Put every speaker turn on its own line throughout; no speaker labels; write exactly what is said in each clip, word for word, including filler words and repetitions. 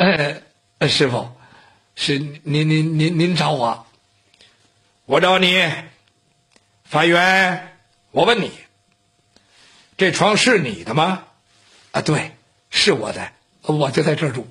呃，师傅，是您您您您找我？我找你。法源，我问你，这床是你的吗？啊，对，是我的，我就在这儿住。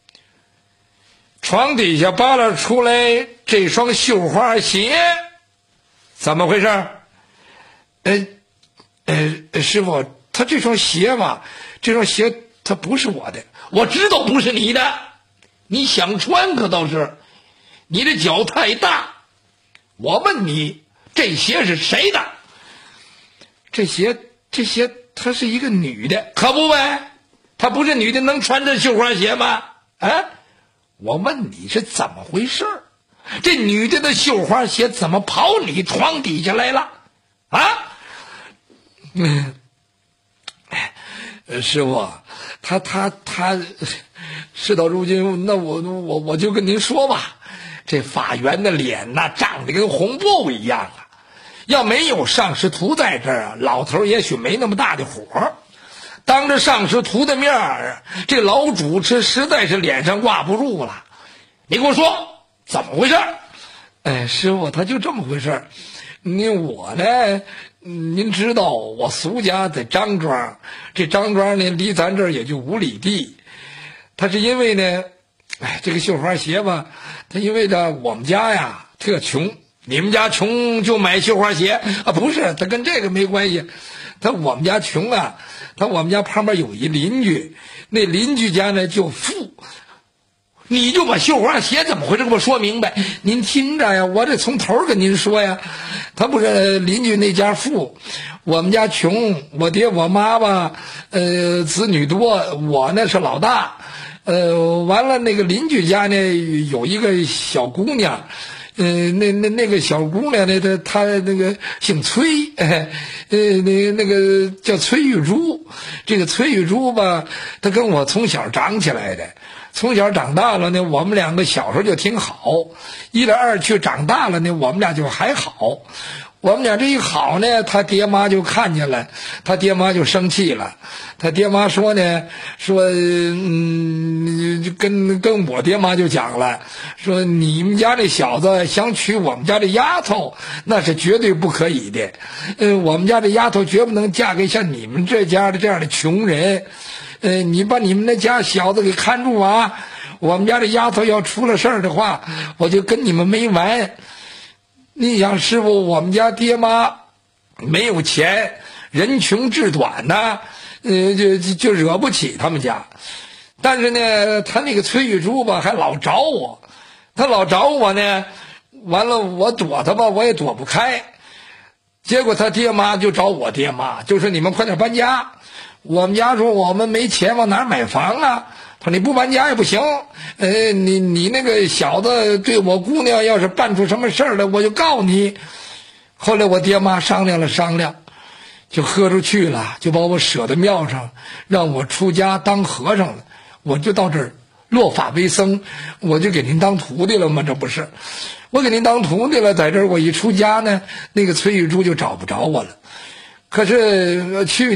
床底下扒拉出来这双绣花鞋，怎么回事？呃呃，师傅，他这双鞋嘛，这双鞋它不是我的，我知道不是你的，你想穿可倒是，你的脚太大。我问你，这鞋是谁的？这鞋，这鞋，她是一个女的，可不呗？她不是女的，能穿这绣花鞋吗？啊？我问你是怎么回事？这女的的绣花鞋怎么跑你床底下来了？啊？嗯，师傅，他他他，事到如今，那我我我就跟您说吧，这法源的脸呐，长得跟红布一样啊。要没有上师徒在这儿啊，老头也许没那么大的火。当着上师徒的面儿，这老主持实在是脸上挂不住了。你给我说怎么回事？哎，师傅，他就这么回事。您我呢，您知道我俗家在张庄，这张庄呢离咱这儿也就五里地。他是因为呢，哎，这个绣花鞋吧，他因为呢我们家呀特穷，你们家穷就买绣花鞋啊？不是，他跟这个没关系。他我们家穷啊，他我们家旁边有一邻居，那邻居家呢就富。你就把绣花鞋怎么回事给我说明白。您听着呀，我这从头跟您说呀。他不是邻居那家富，我们家穷，我爹我妈吧，呃，子女多，我呢是老大。呃，完了那个邻居家呢有一个小姑娘，呃，那那那个小姑娘呢，她她那个姓崔，呃，那那个叫崔玉珠。这个崔玉珠吧，她跟我从小长起来的。从小长大了呢，我们两个小时候就挺好，一来二去长大了呢，我们俩就还好。我们俩这一好呢，他爹妈就看见了，他爹妈就生气了。他爹妈说呢，说嗯，就跟跟我爹妈就讲了，说你们家这小子想娶我们家这丫头，那是绝对不可以的。呃，我们家这丫头绝不能嫁给像你们这家的这样的穷人。呃，你把你们那家小子给看住啊！我们家这丫头要出了事儿的话，我就跟你们没完。你想，师傅，我们家爹妈没有钱，人穷志短呐，呃，就就就惹不起他们家。但是呢，他那个崔玉珠吧，还老找我，他老找我呢，完了我躲他吧，我也躲不开。结果他爹妈就找我爹妈，就说你们快点搬家。我们家说我们没钱，往哪儿买房啊？他说你不搬家也不行，呃，你你那个小子对我姑娘要是办出什么事儿来，我就告你。后来我爹妈商量了商量，就喝出去了，就把我舍到庙上，让我出家当和尚了。我就到这儿落发为僧，我就给您当徒弟了吗？这不是，我给您当徒弟了，在这儿我一出家呢，那个崔玉珠就找不着我了。可是去